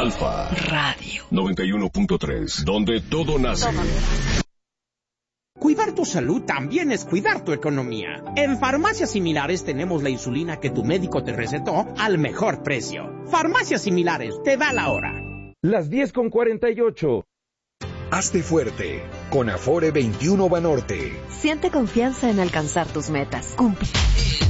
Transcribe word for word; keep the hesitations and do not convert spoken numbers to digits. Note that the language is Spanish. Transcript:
Alfa Radio noventa y uno punto tres, donde todo nace. Cuidar tu salud también es cuidar tu economía. En Farmacias Similares tenemos la insulina que tu médico te recetó al mejor precio. Farmacias Similares, te da la hora. Las diez con cuarenta y ocho. Hazte fuerte con Afore veintiuno Banorte. Siente confianza en alcanzar tus metas. Cumple.